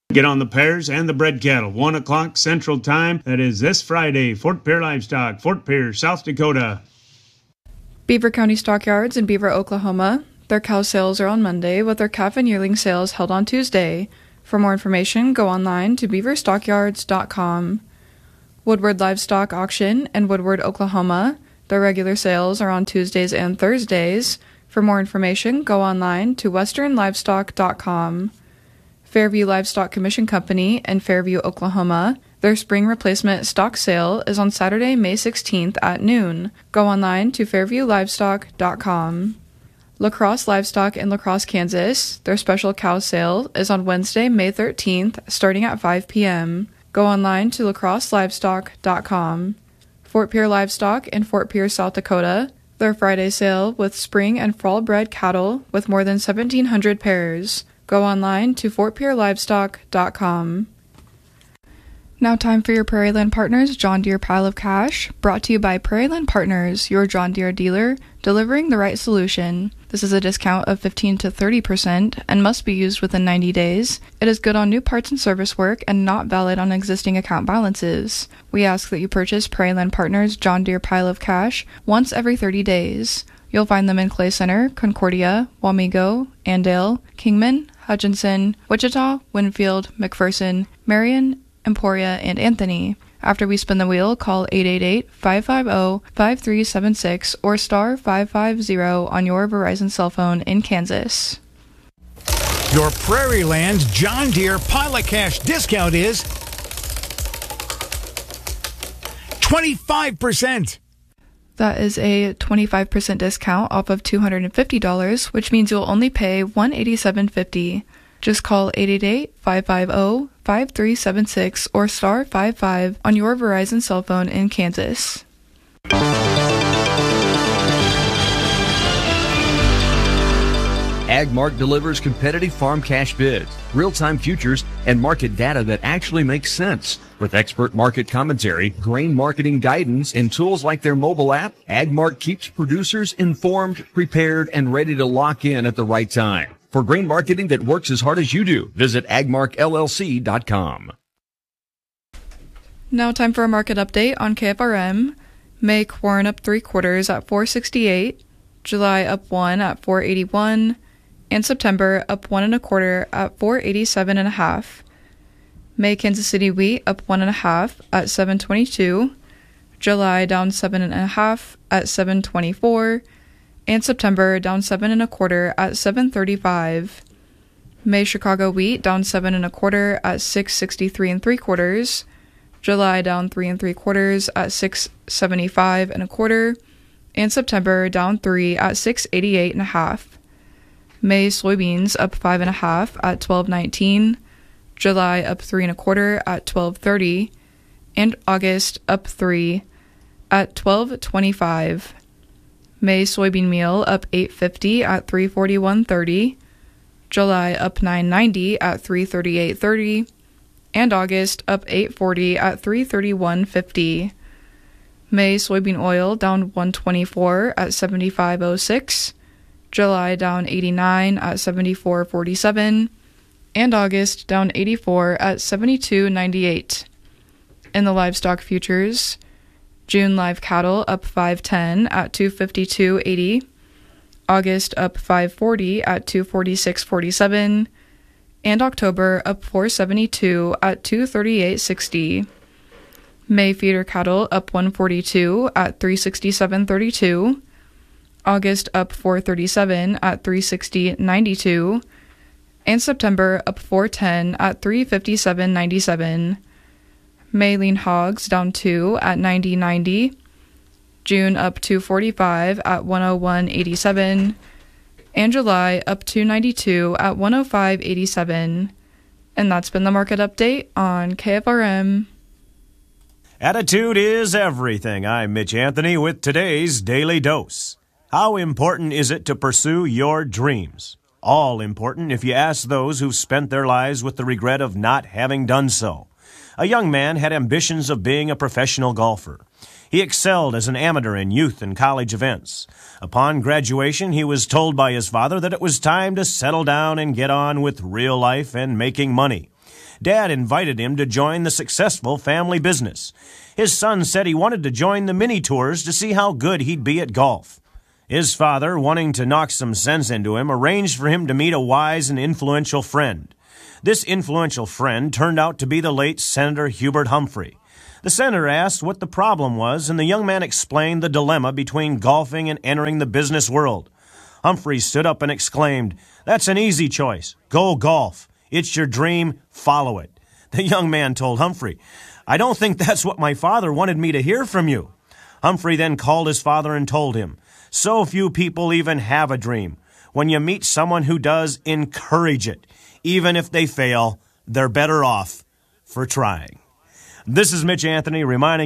Get on the pairs and the bred cattle. 1 o'clock Central Time. That is this Friday. Fort Pierre Livestock, Fort Pierre, South Dakota. Beaver County Stockyards in Beaver, Oklahoma. Their cow sales are on Monday, with their calf and yearling sales held on Tuesday. For more information, go online to beaverstockyards.com. Woodward Livestock Auction in Woodward, Oklahoma. Their regular sales are on Tuesdays and Thursdays. For more information, go online to westernlivestock.com. Fairview Livestock Commission Company in Fairview, Oklahoma. Their spring replacement stock sale is on Saturday, May 16th at noon. Go online to fairviewlivestock.com. La Crosse Livestock in La Crosse, Kansas. Their special cow sale is on Wednesday, May 13th, starting at 5 p.m. Go online to lacrosselivestock.com. Fort Pierre Livestock in Fort Pierre, South Dakota. Their Friday sale with spring and fall bred cattle with more than 1,700 pairs. Go online to fortpierlivestock.com. Now time for your Prairieland Partners John Deere Pile of Cash, brought to you by Prairieland Partners, your John Deere dealer, delivering the right solution. This is a discount of 15 to 30% and must be used within 90 days. It is good on new parts and service work and not valid on existing account balances. We ask that you purchase Prairieland Partners John Deere Pile of Cash once every 30 days. You'll find them in Clay Center, Concordia, Wamego, Andale, Kingman, Hutchinson, Wichita, Winfield, McPherson, Marion, Emporia, and Anthony. After we spin the wheel, call 888-550-5376 or star 550 on your Verizon cell phone in Kansas. Your Prairieland John Deere Pile of Cash discount is 25%. That is a 25% discount off of $250, which means you'll only pay $187.50. Just call 888-550-5376 or star 55 on your Verizon cell phone in Kansas. AgMark delivers competitive farm cash bids, real-time futures, and market data that actually makes sense. With expert market commentary, grain marketing guidance, and tools like their mobile app, AgMark keeps producers informed, prepared, and ready to lock in at the right time. For grain marketing that works as hard as you do, visit agmarkllc.com. Now time for a market update on KFRM. May corn up 3/4 at $4.68, July up 1 at $4.81, and September up 1 1/4 at $4.87.5. May Kansas City wheat up 1 1/2 at $7.22, July down 7 1/2 at $7.24, and September down 7 1/4 at $7.35. May Chicago wheat down 7 1/4 at $6.63 3/4, July down 3 3/4 at $6.75 1/4, and September down 3 at $6.88.5. May soybeans up 5 1/2 at $12.19, July up 3 1/4 at $12.30, and August up 3 at $12.25. May soybean meal up $8.50 at $3.41.30, July up $9.90 at $3.38.30, and August up $8.40 at $3.31.50. May soybean oil down $1.24 at $75.06, July down $89 at $74.47, and August down $84 at $72.98. In the livestock futures, June live cattle up 5.10 at $252.80, August up 5.40 at $246.47, and October up 4.72 at $238.60. May feeder cattle up 142 at $367.32, August up 4.37 at $360.92, and September up 4.10 at $357.97. May lean hogs down 2 at $90.90, June up 2.45 at $101.87, and July up 2.92 at $105.87. And that's been the market update on KFRM. Attitude is everything. I'm Mitch Anthony with today's Daily Dose. How important is it to pursue your dreams? All important if you ask those who've spent their lives with the regret of not having done so. A young man had ambitions of being a professional golfer. He excelled as an amateur in youth and college events. Upon graduation, he was told by his father that it was time to settle down and get on with real life and making money. Dad invited him to join the successful family business. His son said he wanted to join the mini tours to see how good he'd be at golf. His father, wanting to knock some sense into him, arranged for him to meet a wise and influential friend. This influential friend turned out to be the late Senator Hubert Humphrey. The senator asked what the problem was, and the young man explained the dilemma between golfing and entering the business world. Humphrey stood up and exclaimed, "That's an easy choice. Go golf. It's your dream. Follow it." The young man told Humphrey, "I don't think that's what my father wanted me to hear from you." Humphrey then called his father and told him, "So few people even have a dream. When you meet someone who does, encourage it. Even if they fail, they're better off for trying." This is Mitch Anthony reminding